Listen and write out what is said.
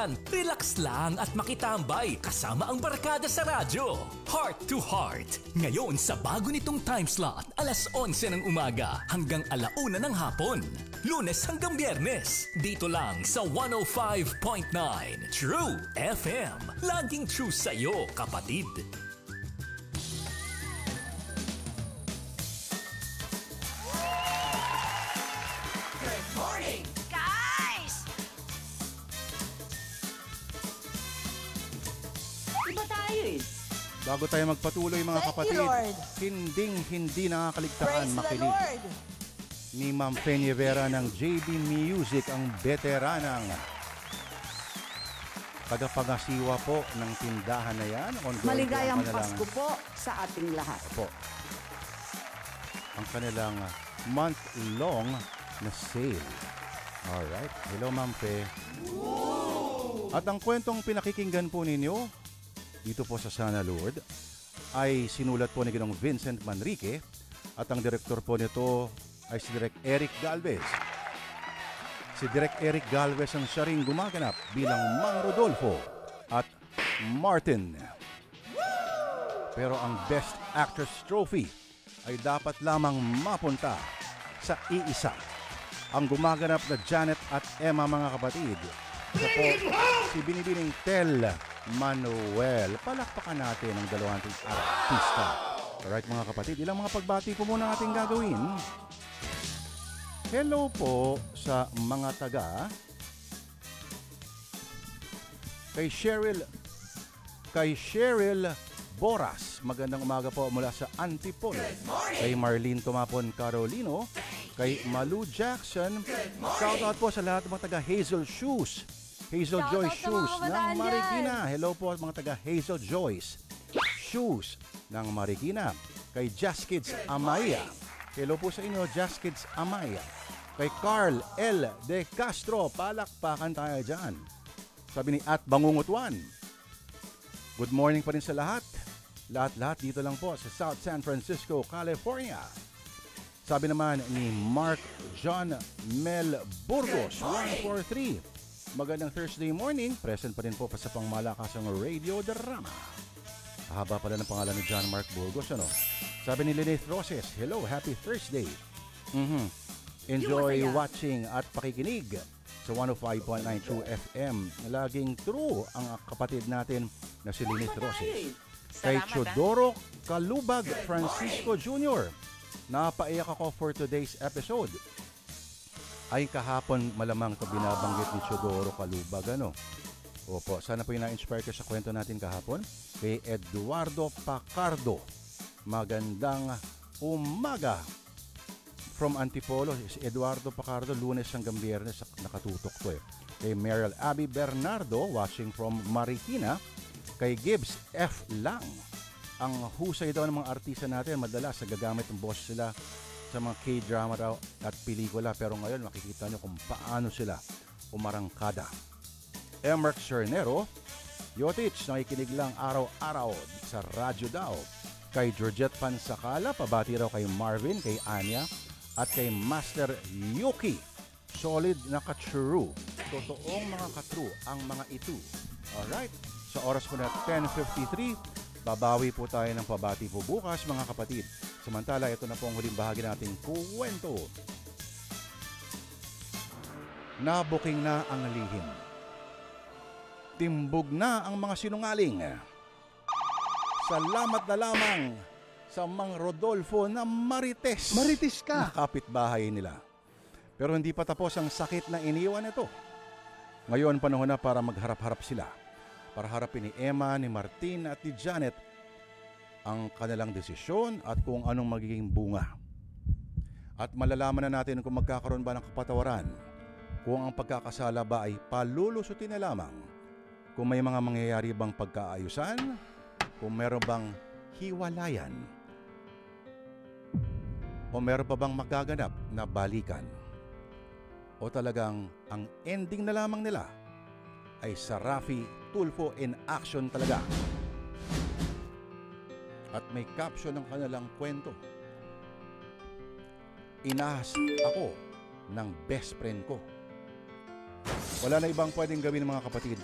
kaibigan, relax lang at makitambay kasama ang barkada sa radyo. Heart to Heart. Ngayon sa bago nitong time slot, alas 11 ng umaga hanggang 1:00 ng hapon. Lunes hanggang Biyernes. Dito lang sa 105.9 True FM. Laging true sa'yo, kapatid. Good morning! Guys! Iba tayo eh. Bago tayo magpatuloy mga Thank you, kapatid, Lord. hindi nakakaligtaan Praise the makinig Lord. ni Ma'am Penny Vera ng JB Music, ang veteranang tagapagasiwa po ng tindahan na yan. Maligayang Ang kanilang- Pasko po sa ating lahat. po. Ang kanilang month-long na sale. Alright. Hello, Ma'am Pe. At ang kwentong pinakikinggan po ninyo dito po sa Sana Lord ay sinulat po ni Ginong Vincent Manrique at ang direktor po nito ay si Direk Eric Galvez. Si Direk Eric Galvez ang siya ring gumaganap bilang Mang Rodolfo at Martin. Pero ang Best Actress Trophy ay dapat lamang mapunta sa iisa. Ang gumaganap na Janet at Emma, mga kapatid. Siya po si Binibining Tel Manuel. Palakpakan natin ang dalawang ating artista. Alright mga kapatid, ilang mga pagbati po muna ating gagawin. Hello po sa mga taga kay Cheryl Boras. Magandang umaga po mula sa Antipolo. Kay Marlene Tumapon Carolino. Kay Malu Jackson. Shoutout po sa lahat ng mga taga Hazel Shoes. Hazel Shoutout Joy sa mga Shoes ng kabataan Marikina. Hello po mga taga Hazel Joyce Shoes ng Marikina. Kay Just Kids Amaya. Hello po sa inyo, Just Kids Amaya. Kay Carl L. De Castro. Palakpakan tayo dyan. Sabi ni At Bangungutuan. Good morning pa rin sa lahat. Lahat-lahat dito lang po sa South San Francisco, California. Sabi naman ni Mark John Mel Burgos, 143. Magandang Thursday morning. Present pa rin po sa pangmalakasang radio drama. Haba pala ng pangalan ni John Mark Burgos, ano? Sabi ni Lynette Roses, hello, happy Thursday. Enjoy watching at pakikinig sa 105.9 True FM. Laging true ang kapatid natin na si Lynette Roses. Kay Chodoro Kalubag Francisco Jr. Napaiyak ako for today's episode. Ay kahapon malamang ito binabanggit ni Chodoro Kalubag, ano? Opo, sana po yung na-inspire ka sa kwento natin kahapon. Kay Eduardo Pacardo. Magandang umaga. From Antipolo, si Eduardo Pacardo, Lunes hanggang Biyernes, nakatutok to eh. Kay Meryl Abby Bernardo, watching from Marikina. Kay Gibbs F. Lang. Ang husay daw ng mga artista natin, madalas nagagamit ng boses sila sa mga K-drama raw at pelikula. Pero ngayon makikita nyo kung paano sila umarangkada. Emerk Cernero, Yotich, nakikinig lang araw-araw sa radyo daw. Kay Georgette Pansakala, pabati raw kay Marvin, kay Anya, at kay Master Yuki. Solid na ka-true. Totoong mga ka-true ang mga ito. Alright, sa oras po na 10:53, babawi po tayo ng pabati po bukas mga kapatid. Samantala, ito na po ang huling bahagi nating kwento. Nabuking na ang lihim. Timbog na ang mga sinungaling. Salamat na lamang sa Mang Rodolfo na Marites. Marites ka. Na kapitbahay nila. Pero hindi pa tapos ang sakit na iniwan ito. Ngayon panahon na para magharap-harap sila. Para harapin ni Emma, ni Martin at ni Janet ang kanilang desisyon at kung anong magiging bunga. At malalaman na natin kung magkakaroon ba ng kapatawaran, kung ang pagkakasala ba ay palulusutin na lamang, kung may mga mangyayari bang pagkaayusan, kung meron bang hiwalayan, o meron pa bang magaganap na balikan, o talagang ang ending na lamang nila ay sa Rafi Tulfo in action talaga. At may caption ng kanilang kwento. Inahas ako ng best friend ko. Wala na ibang pwedeng gawin mga kapatid